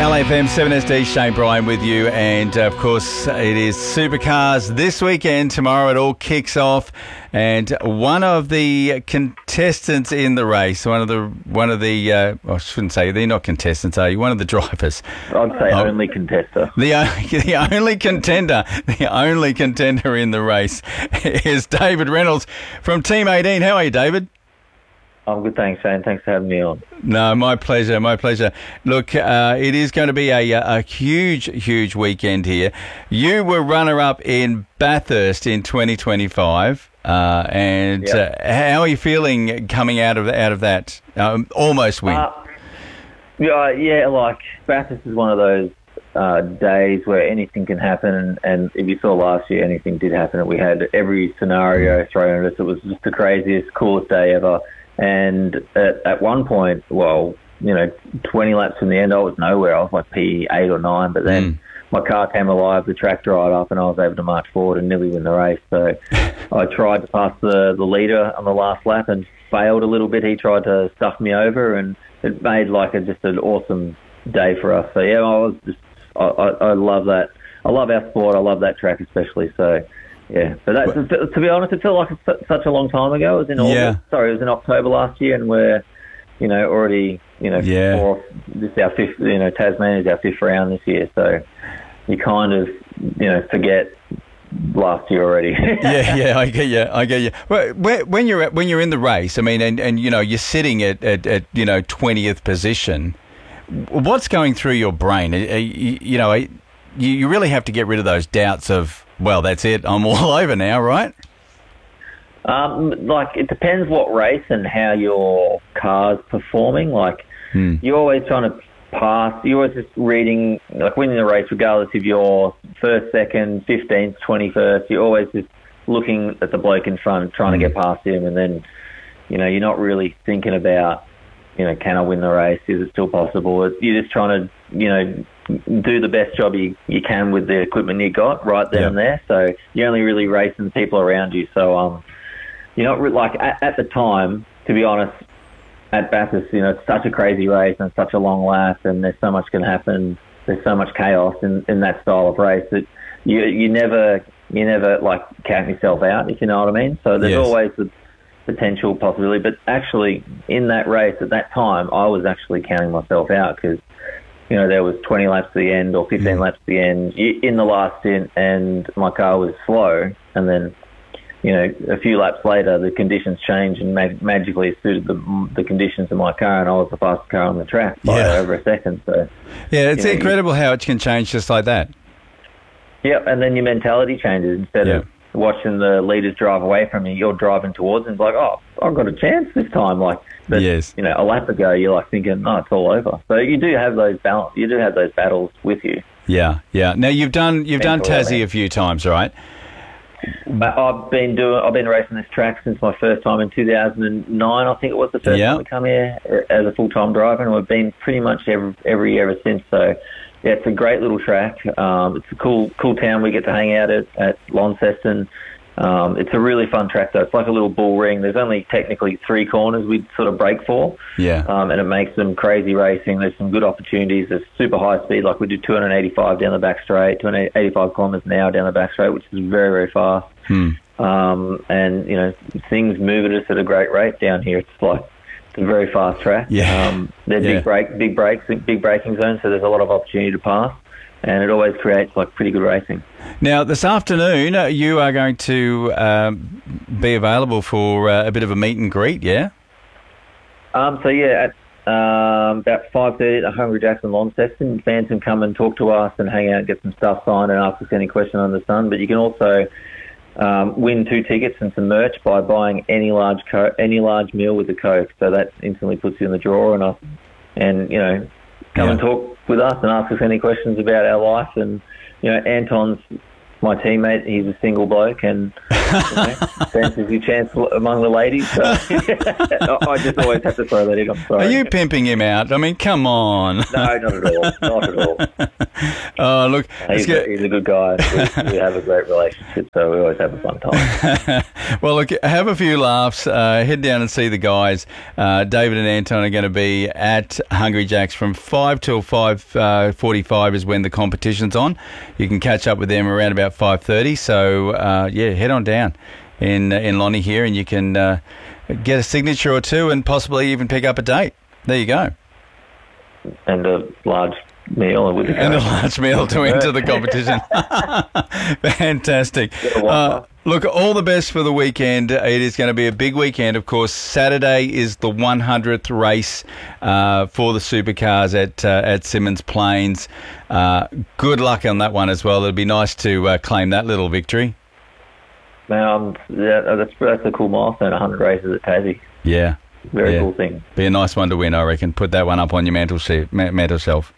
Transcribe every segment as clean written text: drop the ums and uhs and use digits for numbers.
LFM 7SD, Shane Bryan with you, and of course it is Supercars this weekend. Tomorrow it all kicks off, and one of the contestants in the race, one of the I shouldn't say they're not contestants, are you? One of the drivers. I'd say only contester. The only contender in the race is David Reynolds from Team 18. How are you, David? I'm good, thanks, Shane. Thanks for having me on. No, my pleasure, my pleasure. Look, it is going to be a huge weekend here. You were runner-up in Bathurst in 2025, and how are you feeling coming out of that almost win? Like Bathurst is one of those days where anything can happen, and if you saw last year, anything did happen. We had every scenario thrown at us. It was just the craziest, coolest day ever. And at one point, 20 laps from the end, I was nowhere. I was like P8 or 9, but then my car came alive, the track dried up, and I was able to march forward and nearly win the race. So I tried to pass the leader on the last lap and failed a little bit. He tried to stuff me over, and it made just an awesome day for us. So yeah, I love that. I love our sport. I love that track especially. So. Yeah, but to be honest, it felt like such a long time ago. It was in August. Sorry, it was in October last year, and we're, already, this is our fifth. Tasmania is our fifth round this year, so you kind of, forget last year already. I get you. Well, when you're in the race, I mean, and you're sitting at 20th position, what's going through your brain? You really have to get rid of those doubts of, well, that's it, I'm all over now, right? It depends what race and how your car's performing. You're always trying to pass. You're always just reading, winning the race, regardless if you're first, second, 15th, 21st. You're always just looking at the bloke in front, trying to get past him, and then, you're not really thinking about, can I win the race? Is it still possible? You're just trying to, do the best job you can with the equipment you got right then and there. So you're only really racing the people around you. So you're not at the time, to be honest, at Bathurst, it's such a crazy race and such a long lap, and there's so much can happen. There's so much chaos in that style of race that you never count yourself out, if you know what I mean. So there's always the potential possibility, but actually in that race at that time, I was actually counting myself out because there was 20 laps to the end or 15 laps to the end in the last stint, and my car was slow. And then, a few laps later, the conditions changed and magically suited the conditions of my car, and I was the fastest car on the track by over a second. So, it's incredible how it can change just like that. Yeah, and then your mentality changes. Instead of watching the leaders drive away from you, you're driving towards them. It's like, oh, I've got a chance this time. But a lap ago, you're thinking, oh, it's all over. So you do have those battles with you. Yeah. Now you've done Tassie a few times, right? I've been racing this track since my first time in 2009. I think it was the first time we come here as a full-time driver, and we've been pretty much every year ever since. So. Yeah, it's a great little track. It's a cool town we get to hang out at Launceston. It's a really fun track, though. It's like a little bull ring. There's only technically 3 corners we sort of break for. Yeah. And it makes them crazy racing. There's some good opportunities. There's super high speed. We do 285 down the back straight, 285 kilometres an hour down the back straight, which is very, very fast. And, things move at us at a great rate down here. It's a very fast track. They're big braking zones, so there's a lot of opportunity to pass, and it always creates pretty good racing. Now, this afternoon, you are going to be available for a bit of a meet and greet, yeah? At about 5:30 at Hungry Jackson Launceston, fans can come and talk to us and hang out, get some stuff signed, and ask us any question under the sun. But you can also win 2 tickets and some merch by buying any large meal with the Coke. So that instantly puts you in the draw, and come and talk with us and ask us any questions about our life. And Anton's my teammate, he's a single bloke and fancies your chance among the ladies. So I just always have to throw that in. I'm sorry. Are you pimping him out? I mean, come on. No, not at all. Not at all. Oh, look. He's a good guy. We have a great relationship, so we always have a fun time. Well, look, have a few laughs. Head down and see the guys. David and Anton are going to be at Hungry Jack's from 5 till 5:45 is when the competition's on. You can catch up with them around about 5:30. So, head on down in Lonnie here and you can get a signature or two and possibly even pick up a date. There you go. And a large meal. And a large meal to enter the competition. Fantastic. Look, all the best for the weekend. It is going to be a big weekend. Of course, Saturday is the 100th race for the supercars at Symmons Plains. Good luck on that one as well. It'd be nice to claim that little victory. That's a cool milestone, 100 races at Tassie. Yeah. Very cool thing. Be a nice one to win, I reckon. Put that one up on your mantle shelf.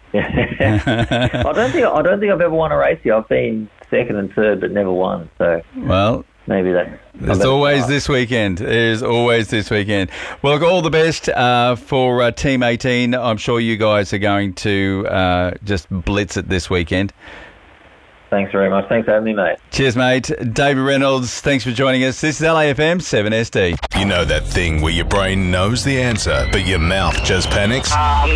I don't think I've ever won a race here. I've been second and third, but never won. So maybe there's always this weekend. There's always this weekend. Well, look, all the best for Team 18. I'm sure you guys are going to just blitz it this weekend. Thanks very much. Thanks for having me, mate. Cheers, mate. David Reynolds, thanks for joining us. This is LAFM 7SD. You know that thing where your brain knows the answer, but your mouth just panics?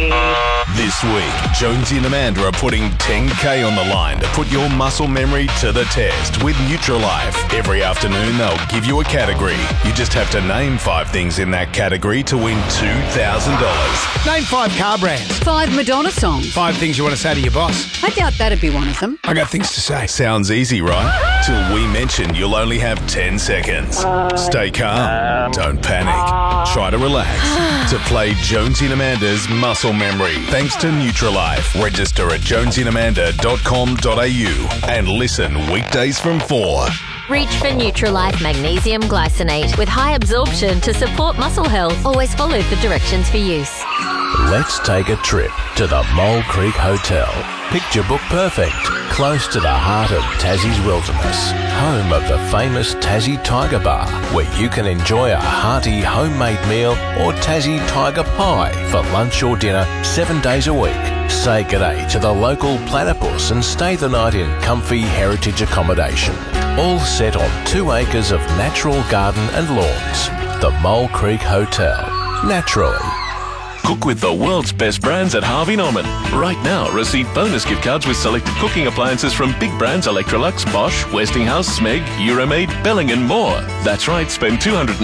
This week, Jonesy and Amanda are putting $10K on the line to put your muscle memory to the test with Nutrilife. Every afternoon, they'll give you a category. You just have to name 5 things in that category to win $2,000. Name 5 car brands. 5 Madonna songs. 5 things you want to say to your boss. I doubt that'd be one of them. I got things to say. Sounds easy, right? Till we mention you'll only have 10 seconds. Stay calm. Don't panic. Try to relax. To play Jonesy and Amanda's Muscle Memory. Thanks to Nutrilife. Register at jonesyandamanda.com.au and listen weekdays from 4. Reach for Nutrilife Magnesium Glycinate with high absorption to support muscle health. Always follow the directions for use. Let's take a trip to the Mole Creek Hotel. Picture book perfect, close to the heart of Tassie's wilderness, home of the famous Tassie Tiger Bar, where you can enjoy a hearty homemade meal or Tassie Tiger Pie for lunch or dinner 7 days a week. Say g'day to the local platypus and stay the night in comfy heritage accommodation. All set on 2 acres of natural garden and lawns. The Mole Creek Hotel. Naturally. Cook with the world's best brands at Harvey Norman. Right now, receive bonus gift cards with selected cooking appliances from big brands Electrolux, Bosch, Westinghouse, Smeg, Euromaid, Belling and more. That's right, spend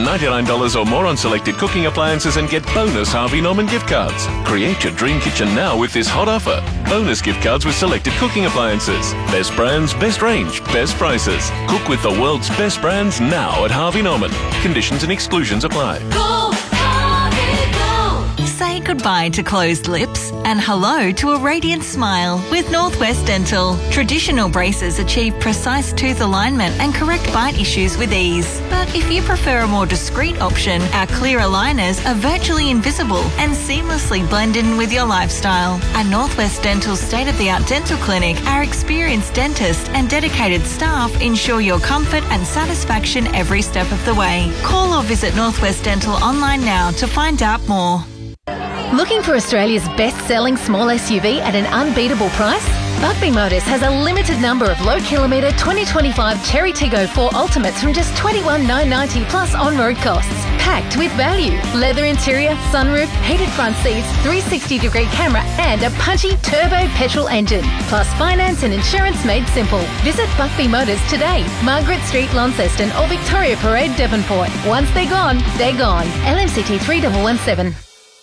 $299 or more on selected cooking appliances and get bonus Harvey Norman gift cards. Create your dream kitchen now with this hot offer. Bonus gift cards with selected cooking appliances. Best brands, best range, best prices. Cook with the world's best brands now at Harvey Norman. Conditions and exclusions apply. Go, Harvey, go! Say goodbye to closed lips and hello to a radiant smile with Northwest Dental. Traditional braces achieve precise tooth alignment and correct bite issues with ease. But if you prefer a more discreet option, our clear aligners are virtually invisible and seamlessly blend in with your lifestyle. At Northwest Dental's state-of-the-art dental clinic, our experienced dentists and dedicated staff ensure your comfort and satisfaction every step of the way. Call or visit Northwest Dental online now to find out more. Looking for Australia's best-selling small SUV at an unbeatable price? Buckby Motors has a limited number of low-kilometre 2025 Cherry Tiggo 4 Ultimates from just $21,990 plus on-road costs. Packed with value. Leather interior, sunroof, heated front seats, 360-degree camera and a punchy turbo petrol engine. Plus finance and insurance made simple. Visit Buckby Motors today. Margaret Street, Launceston or Victoria Parade, Devonport. Once they're gone, they're gone. LMCT 3117.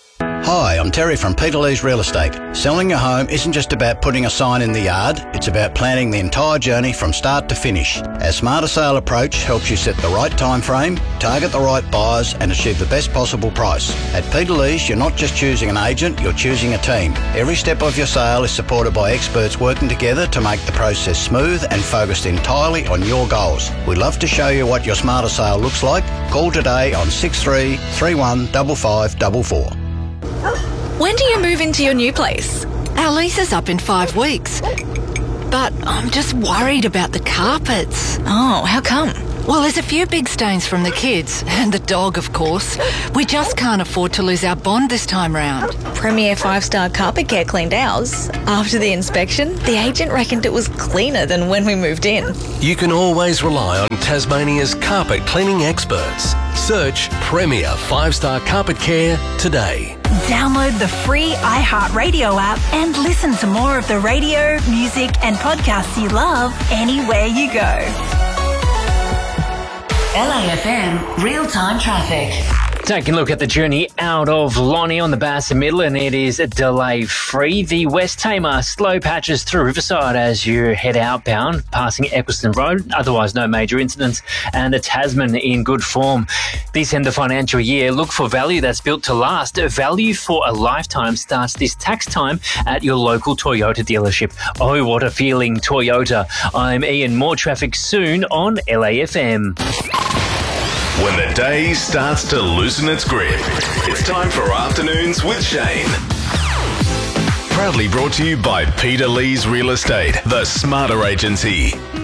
Hi, I'm Terry from Peter Lee's Real Estate. Selling your home isn't just about putting a sign in the yard, it's about planning the entire journey from start to finish. Our Smarter Sale approach helps you set the right time frame, target the right buyers and achieve the best possible price. At Peter Lee's, you're not just choosing an agent, you're choosing a team. Every step of your sale is supported by experts working together to make the process smooth and focused entirely on your goals. We'd love to show you what your Smarter Sale looks like. Call today on 63 31 5544. When do you move into your new place? Our lease is up in 5 weeks. but I'm just worried about the carpets. Oh, how come? Well, there's a few big stains from the kids, and the dog, of course. We just can't afford to lose our bond this time round. Premier 5-star Carpet Care cleaned ours. After the inspection, the agent reckoned it was cleaner than when we moved in. You can always rely on Tasmania's carpet cleaning experts. Search Premier 5-star Carpet Care today. Download the free iHeartRadio app and listen to more of the radio, music and podcasts you love anywhere you go. LAFM real-time traffic. Taking a look at the journey out of Lonnie on the Bass and Middle, and it is delay-free. The West Tamar slow patches through Riverside as you head outbound, passing Eccleston Road. Otherwise, no major incidents. And the Tasman in good form. This end of financial year, look for value that's built to last. Value for a lifetime starts this tax time at your local Toyota dealership. Oh, what a feeling, Toyota. I'm Ian. More traffic soon on LAFM. When the day starts to loosen its grip, it's time for Afternoons with Shane. Proudly brought to you by Peter Lee's Real Estate, the smarter agency.